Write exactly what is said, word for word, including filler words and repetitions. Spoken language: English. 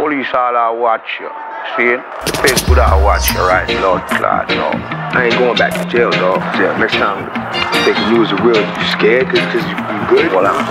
police all I watch you. See? The face good I watch you, right? Lord Claude, no. I ain't going back to jail, dog. Jail. Next time, they can use the real. You scared? Cause, cause you, you good? Well, I'm